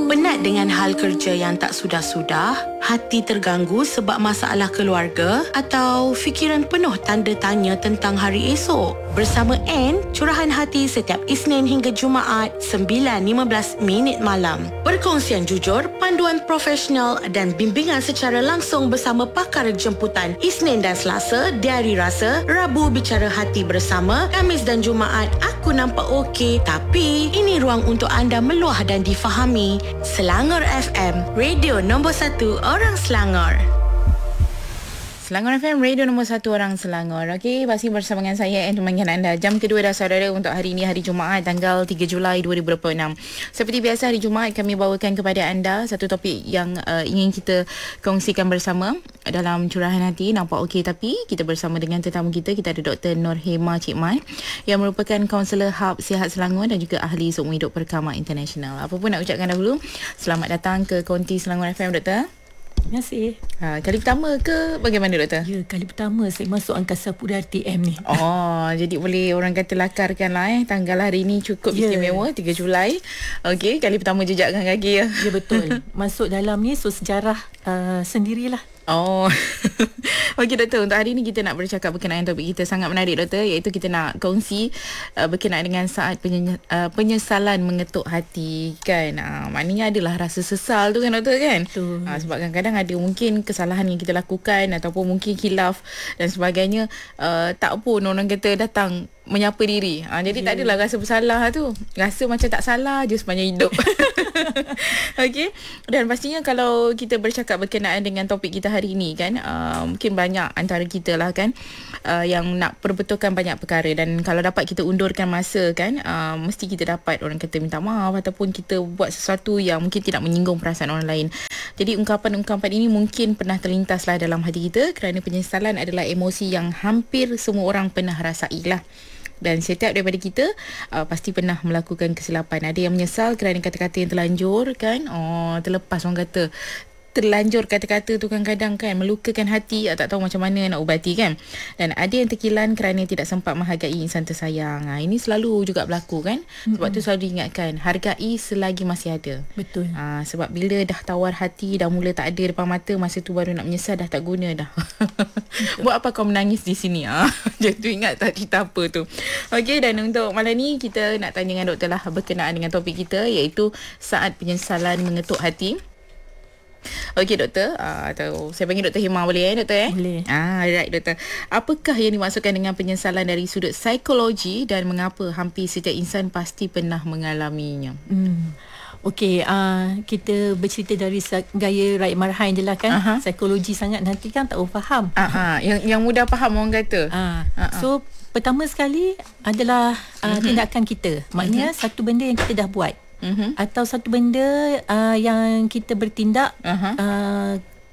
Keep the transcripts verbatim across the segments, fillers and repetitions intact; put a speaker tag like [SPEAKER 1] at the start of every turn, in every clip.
[SPEAKER 1] Penat dengan hal kerja yang tak sudah-sudah? Hati terganggu sebab masalah keluarga? Atau fikiran penuh tanda tanya tentang hari esok? Bersama Anne, curahan hati setiap Isnin hingga Jumaat sembilan lima belas minit malam. Perkongsian jujur, panduan profesional dan bimbingan secara langsung bersama pakar jemputan Isnin dan Selasa, Diari Rasa, Rabu Bicara Hati bersama, Khamis dan Jumaat Aku Nampak Okey, tapi ini ruang untuk anda meluah dan difahami. Selangor F M, radio nombor satu orang Selangor.
[SPEAKER 2] Selangor F M, radio nombor satu orang Selangor. Okey, masih bersama dengan saya and temankan anda. Jam kedua dah saudara untuk hari ini, hari Jumaat tanggal tiga Julai dua ribu dua puluh enam. Seperti biasa hari Jumaat kami bawakan kepada anda satu topik yang uh, ingin kita kongsikan bersama dalam curahan hati. Nampak okey, tapi kita bersama dengan tetamu kita. Kita ada Doktor Nur Hema Cik Mai yang merupakan kaunselor Hub Sihat Selangor dan juga ahli seumur hidup Perkama International. Apa pun nak ucapkan dahulu, selamat datang ke Konti Selangor F M, Doktor.
[SPEAKER 3] Terima kasih.
[SPEAKER 2] Ha, kali pertama ke bagaimana, Doktor?
[SPEAKER 3] Ya, kali pertama saya masuk Angkasa Pura R T M ni.
[SPEAKER 2] Oh, jadi boleh orang kata lakarkan lah eh. Tanggal hari ni cukup yeah. istimewa, tiga Julai. Okey, kali pertama jejakkan kaki ya.
[SPEAKER 3] Ya, betul. Masuk dalam ni, so sejarah uh, sendirilah.
[SPEAKER 2] Oh. Okey, Doktor, untuk hari ini kita nak bercakap berkenaan topik kita sangat menarik, Doktor, iaitu kita nak kongsi uh, berkenaan dengan saat penye- uh, penyesalan mengetuk hati kan. Uh, maknanya adalah rasa sesal tu kan, Doktor kan?
[SPEAKER 3] Betul.
[SPEAKER 2] Uh, sebab kadang-kadang ada mungkin kesalahan yang kita lakukan ataupun mungkin khilaf dan sebagainya, uh, tak pun orang kata datang menyapa diri. Ha, jadi yeah. tak adalah rasa bersalah tu. Rasa macam tak salah je sepanjang hidup. Okey. Dan pastinya kalau kita bercakap berkenaan dengan topik kita hari ini kan, uh, mungkin banyak antara kita lah kan uh, yang nak perbetulkan banyak perkara, dan kalau dapat kita undurkan masa kan, uh, mesti kita dapat orang kata minta maaf ataupun kita buat sesuatu yang mungkin tidak menyinggung perasaan orang lain. Jadi ungkapan-ungkapan ini mungkin pernah terlintaslah dalam hati kita, kerana penyesalan adalah emosi yang hampir semua orang pernah rasai lah. Dan setiap daripada kita uh, pasti pernah melakukan kesilapan. Ada yang menyesal kerana kata-kata yang terlanjur kan. Oh, terlepas orang kata. Terlanjur kata-kata tu kadang-kadang kan melukakan hati, tak tahu macam mana nak ubati kan. Dan ada yang terkilan kerana tidak sempat menghargai insan tersayang. Ha, ini selalu juga berlaku kan. Sebab mm-hmm. tu selalu diingatkan, hargai selagi masih ada.
[SPEAKER 3] Betul.
[SPEAKER 2] Ha, sebab bila dah tawar hati, dah mula tak ada depan mata, masa tu baru nak menyesal dah tak guna dah. Buat apa kau menangis di sini? Ha? Jadi tu ingat tak cerita apa tu. Okey, dan untuk malam ni kita nak tanya dengan doktor lah berkenaan dengan topik kita, iaitu saat penyesalan mengetuk hati. Okey, Doktor, uh, atau saya panggil Doktor Hema boleh eh, Doktor eh?
[SPEAKER 3] Boleh.
[SPEAKER 2] Ah, right, Doktor. Apakah yang dimaksudkan dengan penyesalan dari sudut psikologi dan mengapa hampir setiap insan pasti pernah mengalaminya?
[SPEAKER 3] Hmm. Okey, uh, kita bercerita dari gaya Raid Marhain je lah kan. Uh-huh. Psikologi sangat nanti kan tak faham.
[SPEAKER 2] Uh-huh. Yang yang mudah faham orang kata.
[SPEAKER 3] Uh. Uh-huh. So, pertama sekali adalah uh, uh-huh. tindakan kita. Maknanya uh-huh. satu benda yang kita dah buat. Uh-huh. Atau satu benda uh, yang kita bertindak uh-huh. uh,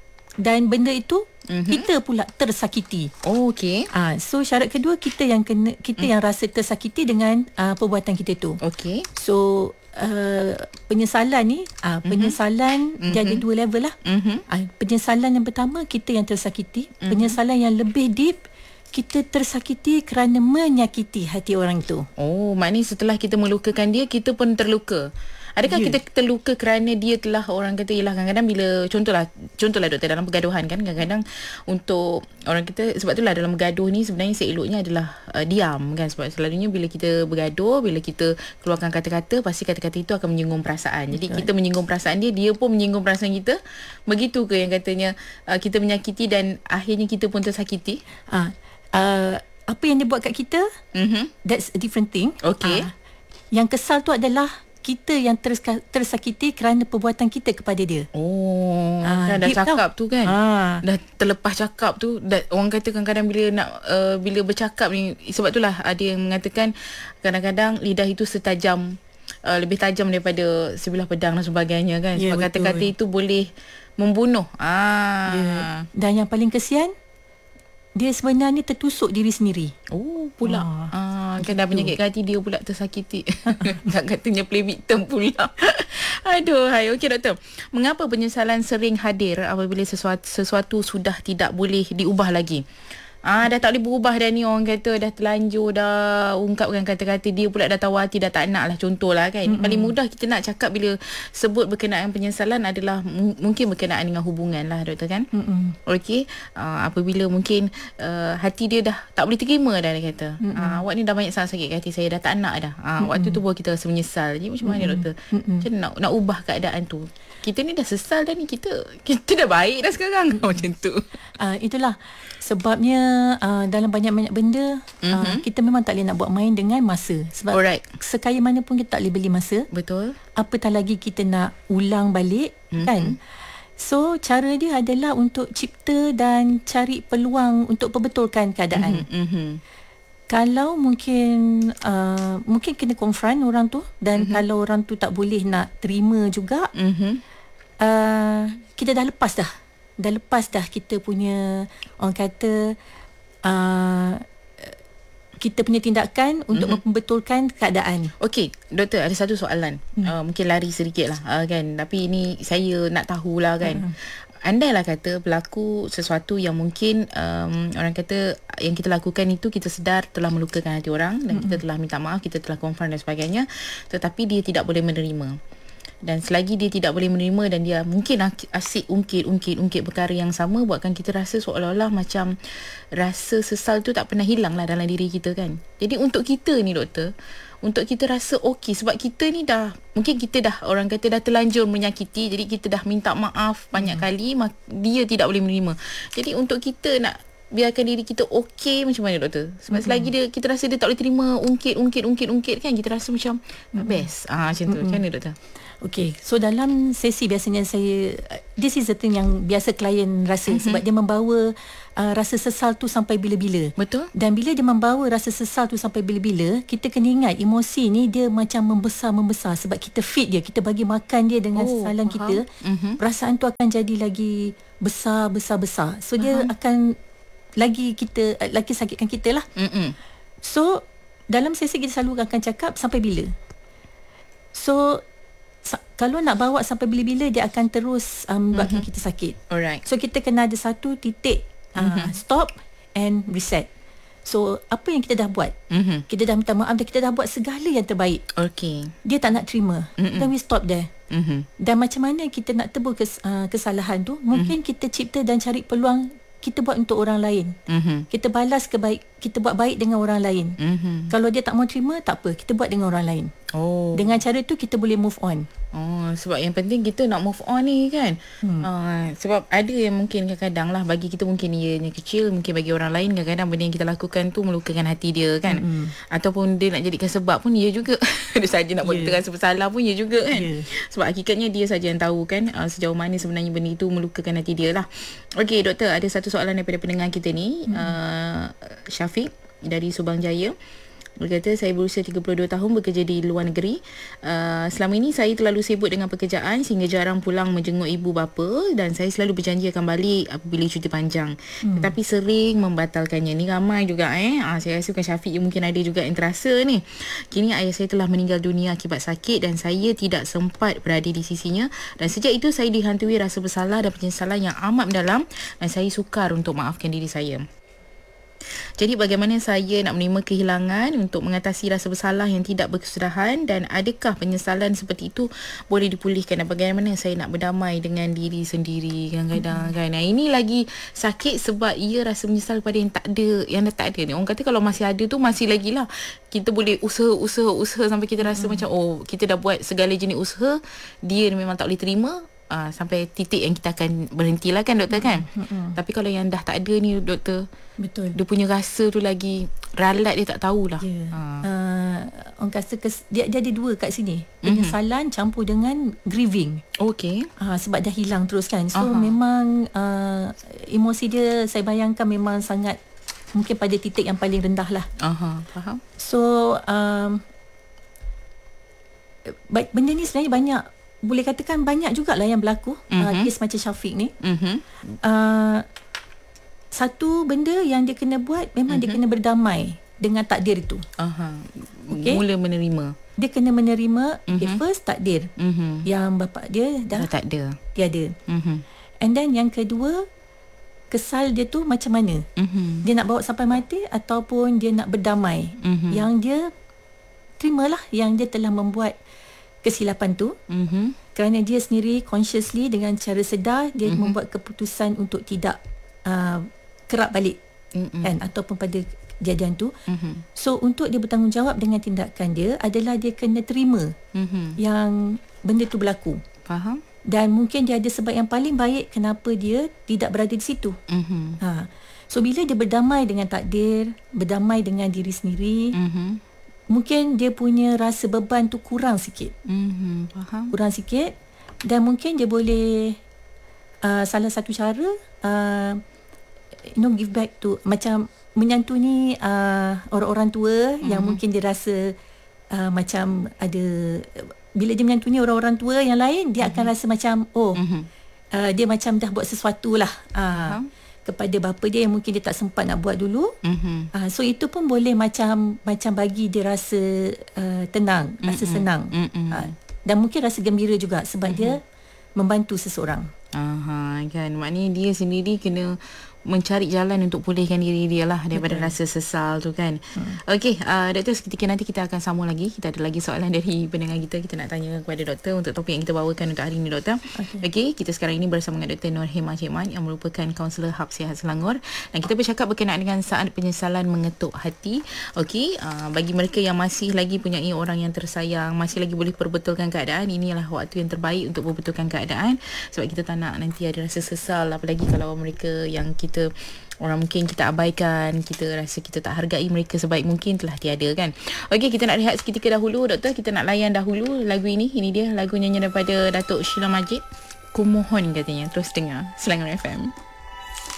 [SPEAKER 3] dan benda itu uh-huh. kita pula tersakiti.
[SPEAKER 2] Oh, okey.
[SPEAKER 3] Uh, so syarat kedua, kita yang kena kita uh-huh. yang rasa tersakiti dengan uh, perbuatan kita tu.
[SPEAKER 2] Okey.
[SPEAKER 3] So uh, penyesalan ni uh, penyesalan uh-huh. dia ada dua level lah. Uh-huh. Uh, penyesalan yang pertama, kita yang tersakiti. Uh-huh. Penyesalan yang lebih deep, kita tersakiti kerana menyakiti hati orang tu.
[SPEAKER 2] Oh, maknanya setelah kita melukakan dia, kita pun terluka. Adakah yeah. kita terluka kerana dia telah orang kata, ialah kadang-kadang bila, contohlah, contohlah doktor, dalam pergaduhan kan, kadang-kadang untuk orang kita, sebab itulah dalam bergaduh ni sebenarnya seeloknya adalah uh, diam kan. Sebab selalunya bila kita bergaduh, bila kita keluarkan kata-kata, pasti kata-kata itu akan menyinggung perasaan. Jadi Betul. kita menyinggung perasaan dia, dia pun menyinggung perasaan kita. Begitu ke yang katanya uh, kita menyakiti dan akhirnya kita pun tersakiti?
[SPEAKER 3] Ah. Uh, apa yang dia buat kat kita, mm-hmm. that's a different thing.
[SPEAKER 2] Okay. Uh,
[SPEAKER 3] yang kesal tu adalah kita yang ters- tersakiti kerana perbuatan kita kepada dia.
[SPEAKER 2] Oh, uh, dah, dah cakap tau. tu kan. Uh. Dah terlepas cakap tu. Dah, orang kata kadang-kadang bila nak uh, bila bercakap ni, sebab itulah ada yang mengatakan kadang-kadang lidah itu setajam, uh, lebih tajam daripada sebilah pedang dan sebagainya kan. Sebab yeah, kata-kata itu boleh membunuh. Ah.
[SPEAKER 3] Yeah. Dan yang paling kesian, dia sebenarnya tertusuk diri sendiri.
[SPEAKER 2] Oh, pula. Ah, kan dah menyakitkan hati, dia pula tersakiti. Tak katanya play victim pula. Aduh, hai. Okey, doktor. Mengapa penyesalan sering hadir apabila sesuatu, sesuatu sudah tidak boleh diubah lagi? Ah, dah tak boleh berubah dah ni, orang kata dah terlanjur dah ungkapkan kata-kata, dia pula dah tahu hati dah tak nak lah, contohlah kan. Mm-hmm. Paling mudah kita nak cakap bila sebut berkenaan penyesalan adalah m- mungkin berkenaan dengan hubungan lah, doktor kan. Mm-hmm. Okey, uh, apabila mungkin uh, hati dia dah tak boleh terima dah, dia kata mm-hmm. uh, awak ni dah banyak sangat sakit hati saya, dah tak nak dah. uh, mm-hmm. Waktu tu baru kita rasa menyesal. Jadi macam mana mm-hmm. doktor? Mm-hmm. Macam nak, nak ubah keadaan tu? Kita ni dah sesal dah ni, kita kita dah baik dah sekarang. Macam tu.
[SPEAKER 3] Uh, itulah sebabnya uh, dalam banyak-banyak benda mm-hmm. uh, kita memang tak boleh nak buat main dengan masa. Sebab
[SPEAKER 2] Alright.
[SPEAKER 3] sekaya mana pun kita tak boleh beli masa.
[SPEAKER 2] Betul.
[SPEAKER 3] Apatah lagi kita nak ulang balik mm-hmm. kan. So cara dia adalah untuk cipta dan cari peluang untuk perbetulkan keadaan. Mm-hmm. Mm-hmm. Kalau mungkin uh, mungkin kena confront orang tu, dan mm-hmm. kalau orang tu tak boleh nak terima juga, mm-hmm. uh, kita dah lepas dah. Dah lepas dah kita punya, orang kata uh, kita punya tindakan untuk mm-hmm. membetulkan keadaan.
[SPEAKER 2] Okey, doktor, ada satu soalan. Mm. Uh, mungkin lari sedikit lah uh, kan. Tapi ini saya nak tahulah kan. Mm. Andailah kata berlaku sesuatu yang mungkin um, orang kata yang kita lakukan itu kita sedar telah melukakan hati orang, dan mm-hmm. kita telah minta maaf, kita telah confront dan sebagainya, tetapi dia tidak boleh menerima. Dan selagi dia tidak boleh menerima dan dia mungkin asyik ungkit-ungkit-ungkit perkara yang sama, buatkan kita rasa seolah-olah macam rasa sesal tu tak pernah hilang lah dalam diri kita kan. Jadi untuk kita ni doktor, untuk kita rasa okey, sebab kita ni dah, mungkin kita dah, orang kata dah terlanjur menyakiti, jadi kita dah minta maaf banyak hmm. kali, dia tidak boleh menerima. Jadi untuk kita nak biarkan diri kita okey, macam mana doktor? Sebab mm-hmm. selagi dia, kita rasa dia tak boleh terima ungkit-ungkit-ungkit kan, kita rasa macam mm-hmm. best. Ah macam tu. Mm-hmm. Macam mana doktor?
[SPEAKER 3] Okay, so dalam sesi biasanya saya, this is the thing yang biasa klien rasa, mm-hmm. sebab dia membawa uh, rasa sesal tu sampai bila-bila.
[SPEAKER 2] Betul.
[SPEAKER 3] Dan bila dia membawa rasa sesal tu sampai bila-bila, kita kena ingat emosi ni dia macam membesar-membesar sebab kita feed dia, kita bagi makan dia dengan
[SPEAKER 2] oh,
[SPEAKER 3] sesalan
[SPEAKER 2] faham.
[SPEAKER 3] kita. Mm-hmm. Perasaan tu akan jadi lagi besar-besar-besar. So dia
[SPEAKER 2] faham.
[SPEAKER 3] akan lagi kita, lagi sakitkan kita lah. Mm-mm. So dalam sesi kita selalu akan cakap sampai bila. So sa- kalau nak bawa sampai bila-bila, dia akan terus um, buatkan mm-hmm. kita sakit.
[SPEAKER 2] Alright. So
[SPEAKER 3] kita kena ada satu titik mm-hmm. uh, stop and reset. So apa yang kita dah buat, mm-hmm. kita dah minta maaf dan kita dah buat segala yang terbaik.
[SPEAKER 2] Okay.
[SPEAKER 3] Dia tak nak terima. Mm-mm. Then we stop there. Mm-hmm. Dan macam mana kita nak tebus kes, uh, kesalahan tu, mungkin mm-hmm. kita cipta dan cari peluang kita buat untuk orang lain. Mm-hmm. Kita balas kebaik, kita buat baik dengan orang lain. Mm-hmm. Kalau dia tak mau terima, tak apa, kita buat dengan orang lain. Oh. Dengan cara tu kita boleh move on.
[SPEAKER 2] Oh, sebab yang penting kita nak move on ni kan. Hmm. Uh, sebab ada yang mungkin kadang-kadang lah, bagi kita mungkin ianya kecil, mungkin bagi orang lain kadang-kadang benda yang kita lakukan tu melukakan hati dia kan. Hmm. Ataupun dia nak jadikan sebab pun dia juga. Dia saja nak buat yeah. kita rasa bersalah pun dia juga kan. Yeah. Sebab hakikatnya dia saja yang tahu kan uh, sejauh mana sebenarnya benda itu melukakan hati dia lah. Okey doktor, ada satu soalan daripada pendengar kita ni, hmm. uh, Syafiq dari Subang Jaya. Dia kata, saya berusia tiga puluh dua tahun, bekerja di luar negeri. Uh, selama ini saya terlalu sibuk dengan pekerjaan sehingga jarang pulang menjenguk ibu bapa, dan saya selalu berjanji akan balik apabila cuti panjang. Hmm. Tetapi sering membatalkannya. Ni ramai juga eh. Ah, saya rasa bukan Syafiq, mungkin ada juga yang terasa ni. Kini ayah saya telah meninggal dunia akibat sakit dan saya tidak sempat berada di sisinya. Dan sejak itu saya dihantui rasa bersalah dan penyesalan yang amat mendalam, dan saya sukar untuk maafkan diri saya. Jadi bagaimana saya nak menerima kehilangan untuk mengatasi rasa bersalah yang tidak berkesudahan, dan adakah penyesalan seperti itu boleh dipulihkan, dan bagaimana saya nak berdamai dengan diri sendiri kadang-kadang kan. Nah, ini lagi sakit sebab ia rasa menyesal pada yang tak ada, yang dah tak ada ni. Orang kata kalau masih ada tu masih lagi lah, kita boleh usaha-usaha-usaha sampai kita rasa hmm. macam oh kita dah buat segala jenis usaha, dia memang tak boleh terima. Uh, sampai titik yang kita akan berhentilah kan doktor kan. Mm-hmm. Tapi kalau yang dah tak ada ni doktor, betul, dia punya rasa tu lagi ralat, dia tak tahulah. Yeah. Uh. Uh,
[SPEAKER 3] orang kata kes, dia, dia ada dua kat sini. Penyesalan mm-hmm. campur dengan grieving.
[SPEAKER 2] Okay.
[SPEAKER 3] Uh, sebab dah hilang terus kan. So
[SPEAKER 2] uh-huh.
[SPEAKER 3] memang uh, emosi dia saya bayangkan memang sangat, mungkin pada titik yang paling rendah lah.
[SPEAKER 2] uh-huh. Faham.
[SPEAKER 3] So um, benda ni sebenarnya banyak, boleh katakan banyak jugalah yang berlaku. Mm-hmm. uh, Kes macam Syafiq ni. Mm-hmm. uh, Satu benda yang dia kena buat, memang mm-hmm. dia kena berdamai dengan takdir itu.
[SPEAKER 2] uh-huh. Okay? Mula menerima.
[SPEAKER 3] Dia kena menerima mm-hmm. okay, first takdir mm-hmm. yang bapa dia dah,
[SPEAKER 2] dah tak ada,
[SPEAKER 3] tiada.
[SPEAKER 2] mm-hmm.
[SPEAKER 3] And then yang kedua, kesal dia tu macam mana. Mm-hmm. Dia nak bawa sampai mati ataupun dia nak berdamai. Mm-hmm. Yang dia terimalah yang dia telah membuat kesilapan tu. Mm-hmm. Kerana dia sendiri consciously dengan cara sedar dia mm-hmm. membuat keputusan untuk tidak uh, kerap balik. Mm-hmm. Kan, ataupun pada kejadian tu. Mm-hmm. So untuk dia bertanggungjawab dengan tindakan dia adalah dia kena terima mm-hmm. yang benda tu berlaku.
[SPEAKER 2] Faham?
[SPEAKER 3] Dan mungkin dia ada sebab yang paling baik kenapa dia tidak berada di situ. Mm-hmm. Ha. So bila dia berdamai dengan takdir, berdamai dengan diri sendiri, mm-hmm. mungkin dia punya rasa beban tu kurang sikit. Mm-hmm. Faham? Kurang sikit. Dan mungkin dia boleh uh, salah satu cara uh, you know, give back to, macam menyantuni uh, orang-orang tua mm-hmm. yang mungkin dia rasa uh, macam ada, bila dia menyantuni orang-orang tua yang lain, dia mm-hmm. akan rasa macam oh mm-hmm. uh, dia macam dah buat sesuatu lah uh, uh-huh. kepada bapa dia yang mungkin dia tak sempat nak buat dulu. Mm-hmm. uh, so itu pun boleh macam macam bagi dia rasa uh, tenang, mm-hmm. rasa senang. Mm-hmm. uh, dan mungkin rasa gembira juga sebab mm-hmm. dia membantu seseorang.
[SPEAKER 2] Aha, kan, maknanya dia sendiri kena mencari jalan untuk pulihkan diri dia lah daripada Betul. rasa sesal tu kan. Hmm. Okey, uh, doktor, seketika nanti kita akan sambung lagi. Kita ada lagi soalan dari pendengar kita. Kita nak tanya kepada doktor untuk topik yang kita bawakan untuk hari ini, doktor. Okey, okay, kita sekarang ini bersama dengan Doktor Nur Hema Cikman yang merupakan kaunselor Hub Sihat Selangor, dan kita bercakap berkenaan dengan saat penyesalan mengetuk hati. Okey, uh, bagi mereka yang masih lagi punyai orang yang tersayang, masih lagi boleh perbetulkan keadaan, inilah waktu yang terbaik untuk perbetulkan keadaan, sebab kita tak nak nanti ada rasa sesal, apalagi kalau mereka yang kita Kita, orang mungkin kita abaikan, kita rasa kita tak hargai mereka sebaik mungkin, telah tiada kan. Okey, kita nak rehat seketika dahulu, doktor. Kita nak layan dahulu lagu ini. Ini dia lagu nyanyian daripada Datuk Sheila Majid, Kumohon katanya. Terus dengar Selangor F M.